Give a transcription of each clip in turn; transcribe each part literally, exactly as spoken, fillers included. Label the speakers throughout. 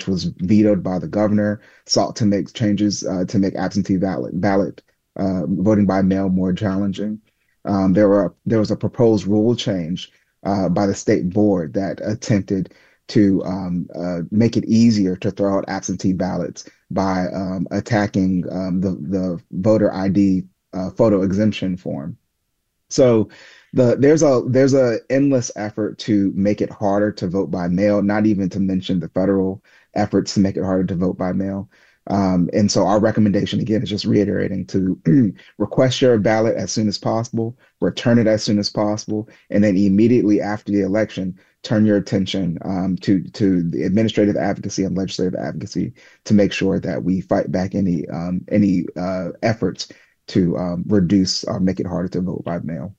Speaker 1: which was vetoed by the governor, sought to make changes uh, to make absentee ballot ballot uh, voting by mail more challenging. Um, there were there was a proposed rule change uh, by the state board that attempted to um, uh, make it easier to throw out absentee ballots by um, attacking um, the the voter I D uh, photo exemption form. So the there's a there's a endless effort to make it harder to vote by mail, not even to mention the federal efforts to make it harder to vote by mail. Um, and so our recommendation again is just reiterating to request your ballot as soon as possible, return it as soon as possible, and then immediately after the election, turn your attention um, to to the administrative advocacy and legislative advocacy to make sure that we fight back any um, any uh, efforts to um, reduce or make it harder to vote by mail.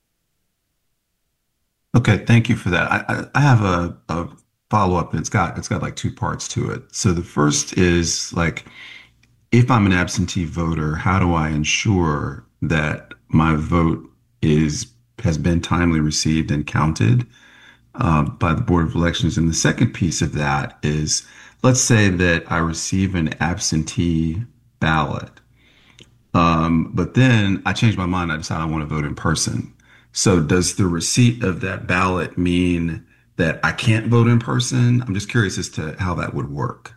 Speaker 2: Okay, thank you for that. I, I, I have a, a follow-up. It's got it's got like two parts to it. So the first is like, if I'm an absentee voter, how do I ensure that my vote is has been timely received and counted uh, by the Board of Elections? And the second piece of that is, let's say that I receive an absentee ballot, um, but then I change my mind. I decide I want to vote in person. So does the receipt of that ballot mean that I can't vote in person? I'm just curious as to how that would work.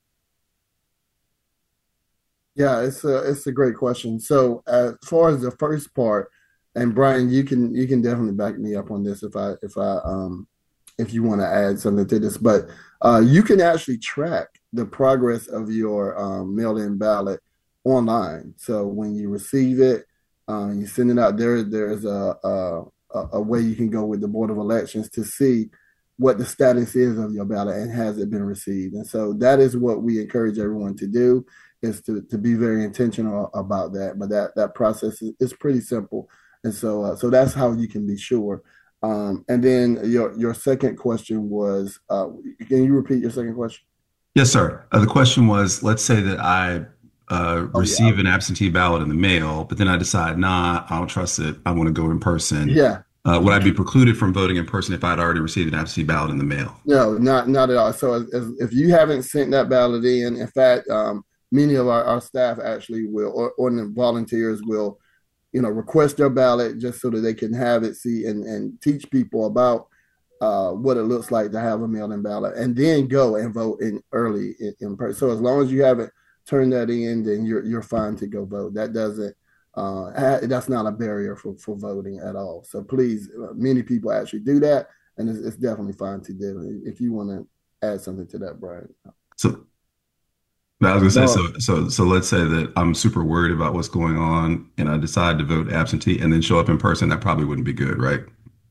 Speaker 3: Yeah, it's a it's a great question. So as far as the first part, and Brian, you can you can definitely back me up on this if I if I um if you want to add something to this, but uh, you can actually track the progress of your um, mail-in ballot online. So when you receive it, uh, you send it out there. There's a, a a way you can go with the Board of Elections to see what the status is of your ballot and has it been received. And so that is what we encourage everyone to do, is to, to be very intentional about that. But that that process is, is pretty simple. And so uh, so that's how you can be sure. Um, and then your your second question was, uh, can you repeat your second question?
Speaker 2: Yes, sir. Uh, the question was, let's say that I uh,
Speaker 3: Oh yeah,
Speaker 2: receive an absentee ballot in the mail, but then I decide, nah, I don't trust it. I want to go in person.
Speaker 3: yeah.
Speaker 2: Uh, would I be precluded from voting in person if I'd already received an absentee ballot in the mail?
Speaker 3: No, not not at all. So as, if you haven't sent that ballot in, in fact, um, many of our, our staff actually will, or, or the volunteers will, you know, request their ballot just so that they can have it, see, and, and teach people about uh, what it looks like to have a mail-in ballot, and then go and vote in early in, in person. So as long as you haven't turned that in, then you're you're fine to go vote. That doesn't uh, that's not a barrier for, for voting at all. So please, uh, many people actually do that, and it's, it's definitely fine to do. If you want to add something to that, Brian.
Speaker 2: So I was gonna say,
Speaker 1: No,
Speaker 2: so so so let's say that I'm super worried about what's going on and I decide to vote absentee and then show up in person, that probably wouldn't be good, right?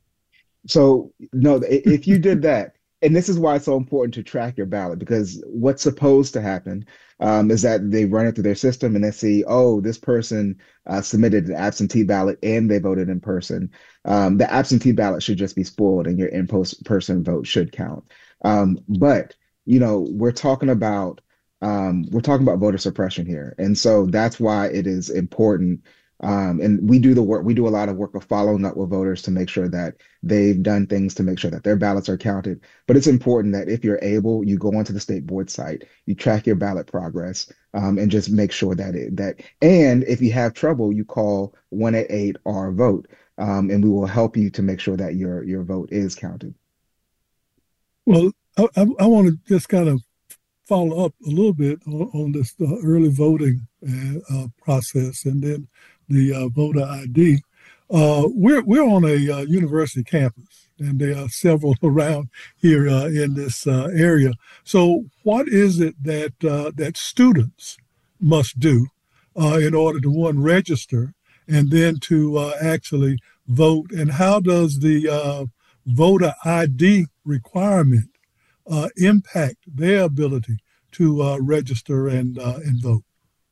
Speaker 1: so no, i- if you did that, and this is why it's so important to track your ballot, because what's supposed to happen um, is that they run it through their system and they see, oh, this person uh, submitted an absentee ballot and they voted in person. Um, the absentee ballot should just be spoiled and your in-person vote should count. Um, but you know, we're talking about um, we're talking about voter suppression here, and so that's why it is important. Um, and we do the work. We do a lot of work of following up with voters to make sure that they've done things to make sure that their ballots are counted. But it's important that if you're able, you go onto the state board site, you track your ballot progress, um, and just make sure that it that. And if you have trouble, you call one eight eight R vote, um, and we will help you to make sure that your your vote is counted.
Speaker 4: Well, I, I, I want to just kind of follow up a little bit on, on this uh, early voting uh, uh, process and then the uh, voter I D. Uh, we're we're on a uh, university campus, and there are several around here uh, in this uh, area. So, what is it that uh, that students must do uh, in order to one register and then to uh, actually vote? And how does the uh, voter I D requirement uh, impact their ability to uh, register and uh, and vote?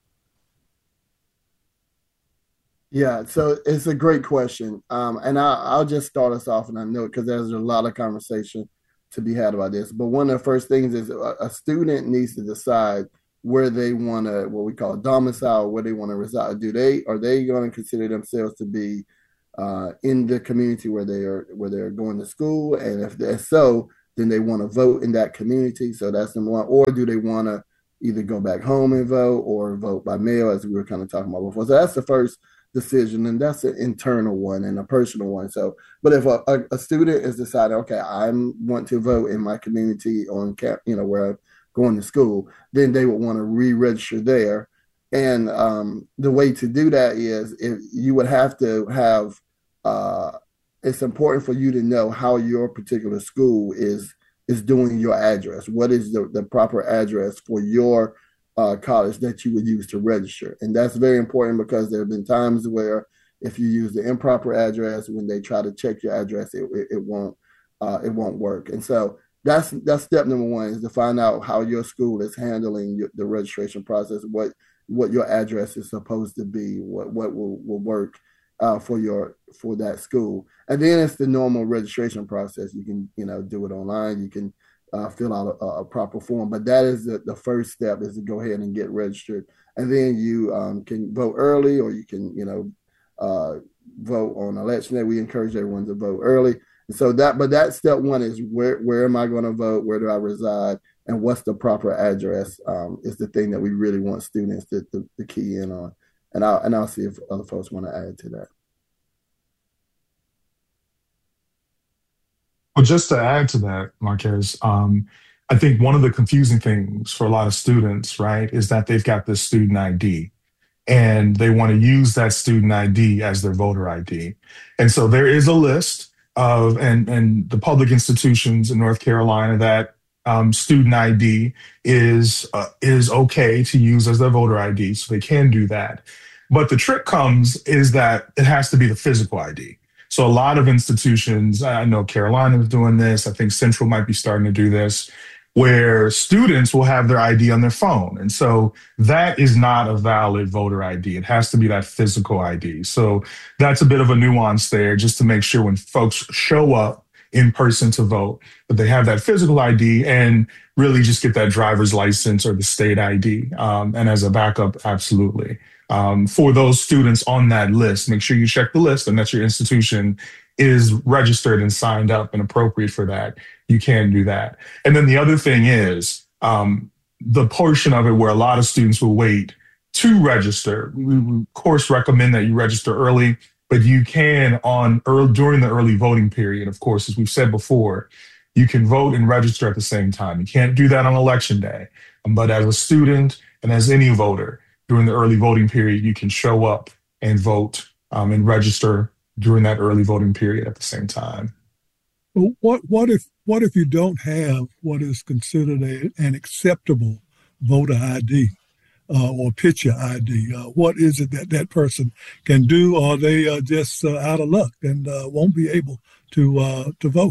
Speaker 3: Yeah, so it's a great question. Um, and I, I'll just start us off, and I know because there's a lot of conversation to be had about this. But one of the first things is a, a student needs to decide where they want to, what we call domicile, where they want to reside. Do they are they going to consider themselves to be uh, in the community where they are where they're going to school? And if, if so, then they want to vote in that community. So that's number one. Or do they want to either go back home and vote or vote by mail, as we were kind of talking about before? So that's the first decision, and that's an internal one and a personal one. So, but if a, a, a student is deciding, okay, I want to vote in my community on cap, you know, where I'm going to school, then they would want to re-register there. And um, the way to do that is if you would have to have, uh, it's important for you to know how your particular school is is doing your address. What is the, the proper address for your uh, college that you would use to register? And that's very important because there have been times where if you use the improper address, when they try to check your address, it, it, it won't uh, it won't work. And so that's that's step number one, is to find out how your school is handling your, the registration process, what what your address is supposed to be, what what will, will work uh, for your for that school. And then it's the normal registration process. You can, you know, do it online. You can uh, fill out a, a proper form. But that is the, the first step, is to go ahead and get registered. And then you um, can vote early, or you can, you know, uh, vote on election day. We encourage everyone to vote early. And so that, but that step one is where where am I going to vote? Where do I reside? And what's the proper address um, is the thing that we really want students to, to, to key in on. And I'll, and I'll see if other folks want to add to that.
Speaker 5: Well, just to add to that, Marquez, um, I think one of the confusing things for a lot of students, right, is that they've got this student I D and they want to use that student I D as their voter I D. And so there is a list of, and, and the public institutions in North Carolina that Um, student I D is uh, is okay to use as their voter I D, so they can do that. But the trick comes is that it has to be the physical I D. So a lot of institutions, I know Carolina is doing this, I think Central might be starting to do this, where students will have their I D on their phone. And so that is not a valid voter I D. It has to be that physical I D. So that's a bit of a nuance there, just to make sure when folks show up in person to vote, but they have that physical I D, and really just get that driver's license or the state I D. Um, and as a backup, absolutely. Um, for those students on that list, make sure you check the list and that your institution is registered and signed up and appropriate for that. You can do that. And then the other thing is um, the portion of it where a lot of students will wait to register. We, we of course recommend that you register early, but you can on early, during the early voting period, of course, as we've said before, you can vote and register at the same time. You can't do that on election day. Um, but as a student and as any voter, during the early voting period, you can show up and vote um, and register during that early voting period at the same time.
Speaker 4: Well, what what if what if you don't have what is considered a, an acceptable voter I D? Uh, or picture I D. Uh, what is it that that person can do, or they are just uh, out of luck and uh, won't be able to uh, to vote?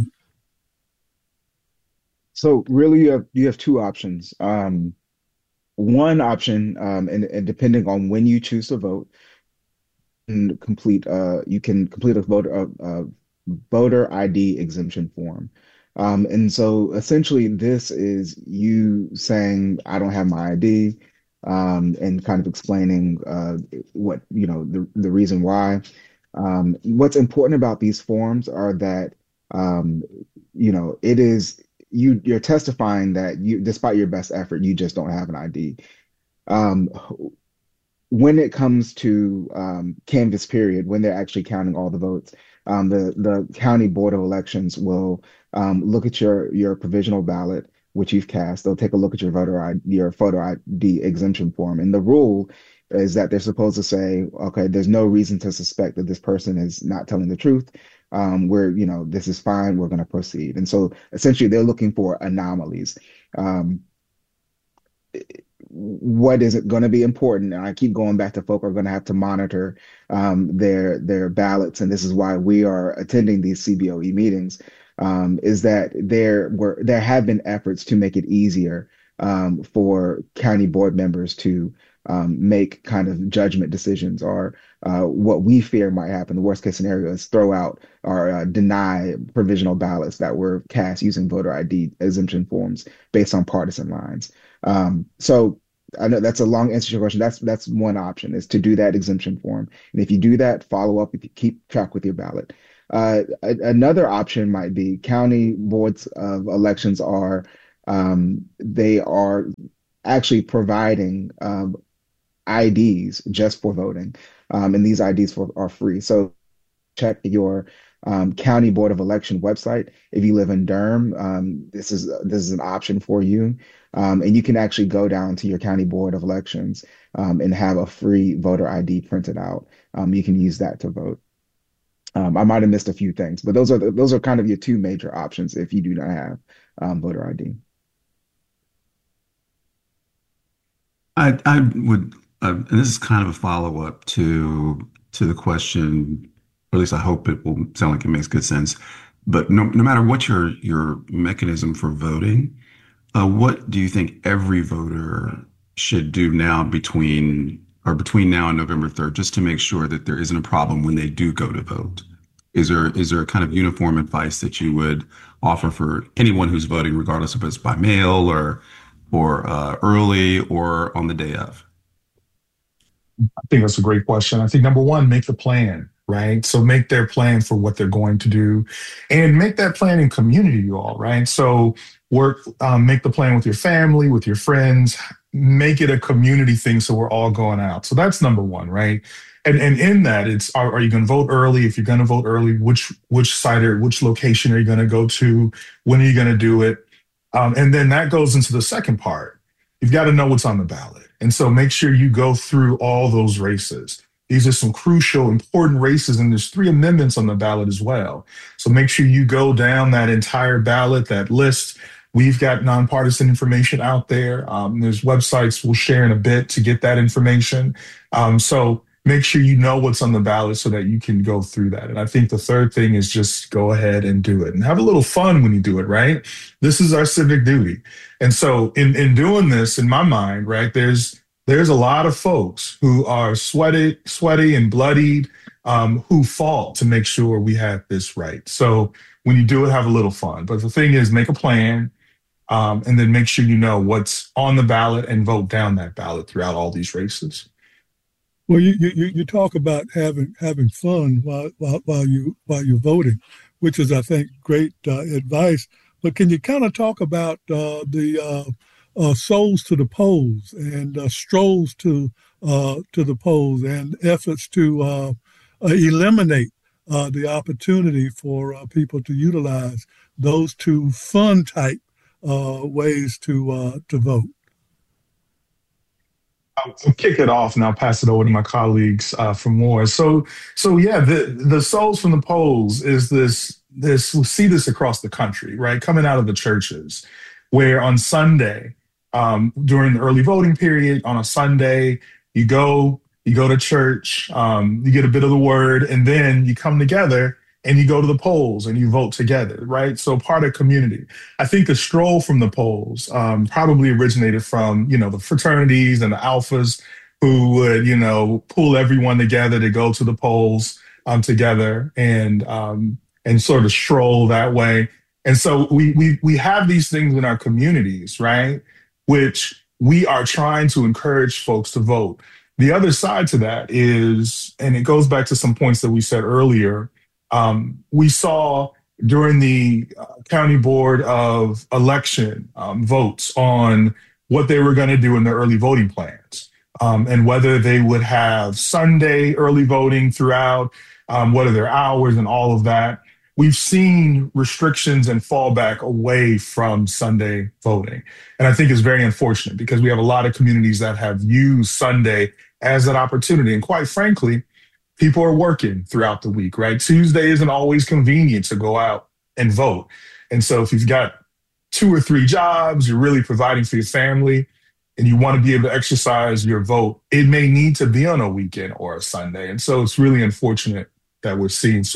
Speaker 1: So really, you have you have two options. Um, one option, um, and, and depending on when you choose to vote, and complete uh, you can complete a voter uh, uh, voter I D exemption form. Um, and so essentially, this is you saying, "I don't have my I D." Um, and kind of explaining uh, what, you know, the, the reason why. Um, what's important about these forms are that, um, you know, it is, you, you're testifying that you, despite your best effort, you just don't have an I D. Um, when it comes to um, canvass period, when they're actually counting all the votes, um, the, the County Board of Elections will um, look at your, your provisional ballot, which you've cast. They'll take a look at your voter I D, your photo I D exemption form. And the rule is that they're supposed to say, okay, there's no reason to suspect that this person is not telling the truth. Um, we're, you know, this is fine. We're going to proceed. And so essentially they're looking for anomalies. Um, what is it going to be important? And I keep going back to folk are going to have to monitor um, their, their ballots. And this is why we are attending these C B O E meetings. Um, is that there were there have been efforts to make it easier um, for county board members to um, make kind of judgment decisions, or uh, what we fear might happen. The worst case scenario is throw out or uh, deny provisional ballots that were cast using voter I D exemption forms based on partisan lines. Um, so I know that's a long answer to your question. That's that's one option, is to do that exemption form. And if you do that, follow up, if you keep track with your ballot. Uh, a- another option might be county boards of elections are um, they are actually providing um, I Ds just for voting, um, and these I Ds for, are free. So check your um, county board of election website. If you live in Durham, um, this is this is an option for you, um, and you can actually go down to your county board of elections um, and have a free voter I D printed out. Um, you can use that to vote. Um, I might have missed a few things, but those are the, those are kind of your two major options if you do not have um, voter I D.
Speaker 2: I I would, uh, and this is kind of a follow-up to to the question, or at least I hope it will sound like it makes good sense. But no, no matter what your your mechanism for voting, uh, what do you think every voter should do now between or between now and November third, just to make sure that there isn't a problem when they do go to vote? Is there is there a kind of uniform advice that you would offer for anyone who's voting, regardless if it's by mail or or uh, early or on the day of?
Speaker 5: I think that's a great question. I think number one, make the plan, right? So make their plan for what they're going to do and make that plan in community, you all, right? So work, um, make the plan with your family, with your friends, make it a community thing so we're all going out. So that's number one, right? And and in that, it's are, are you going to vote early? If you're going to vote early, which which site or which location are you going to go to? When are you going to do it? Um, and then that goes into the second part. You've got to know what's on the ballot. And so make sure you go through all those races. These are some crucial, important races, and there's three amendments on the ballot as well. So make sure you go down that entire ballot, that list. We've got nonpartisan information out there. Um, there's websites we'll share in a bit to get that information. Um, so make sure you know what's on the ballot so that you can go through that. And I think the third thing is just go ahead and do it and have a little fun when you do it, right? This is our civic duty. And so in, in doing this, in my mind, right, there's there's a lot of folks who are sweaty, sweaty and bloodied, um, who fought to make sure we had this right. So when you do it, have a little fun. But the thing is, make a plan, um, and then make sure you know what's on the ballot and vote down that ballot throughout all these races.
Speaker 4: Well, you, you, you talk about having having fun while, while while you while you're voting, which is, I think, great uh, advice. But can you kind of talk about uh, the uh, uh, souls to the polls and uh, strolls to uh, to the polls and efforts to uh, uh, eliminate uh, the opportunity for uh, people to utilize those two fun type uh, ways to uh, to vote?
Speaker 5: I'll kick it off and I'll pass it over to my colleagues uh, for more. So, so yeah, the the souls from the polls is this this we see this across the country, right? Coming out of the churches, where on Sunday, um, during the early voting period, on a Sunday, you go you go to church, um, you get a bit of the word, and then you come together and you go to the polls and you vote together, right? So part of community. I think the stroll from the polls um, probably originated from, you know, the fraternities and the alphas who would, you know, pull everyone together to go to the polls um, together and um, and sort of stroll that way. And so we we we have these things in our communities, right? Which we are trying to encourage folks to vote. The other side to that is, and it goes back to some points that we said earlier, Um, we saw during the uh, county board of election um, votes on what they were going to do in their early voting plans, um, and whether they would have Sunday early voting throughout, um, what are their hours and all of that. We've seen restrictions and fallback away from Sunday voting. And I think it's very unfortunate because we have a lot of communities that have used Sunday as an opportunity. And quite frankly, people are working throughout the week, right? Tuesday isn't always convenient to go out and vote. And so if you've got two or three jobs, you're really providing for your family, and you want to be able to exercise your vote, it may need to be on a weekend or a Sunday. And so it's really unfortunate that we're seeing so